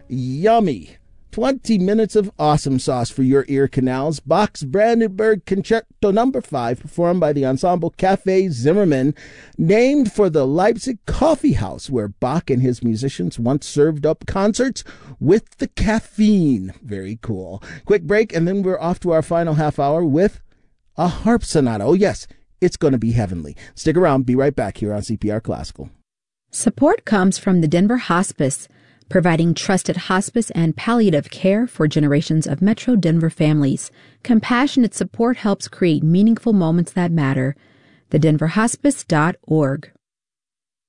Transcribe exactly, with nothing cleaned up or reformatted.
Yummy. twenty minutes of awesome sauce for your ear canals. Bach's Brandenburg Concerto Number five, performed by the ensemble Café Zimmermann, named for the Leipzig coffee house where Bach and his musicians once served up concerts with the caffeine. Very cool. Quick break, and then we're off to our final half hour with a harp sonata. Oh, yes, it's going to be heavenly. Stick around. Be right back here on C P R Classical. Support comes from the Denver Hospice, providing trusted hospice and palliative care for generations of Metro Denver families. Compassionate support helps create meaningful moments that matter. the denver hospice dot org.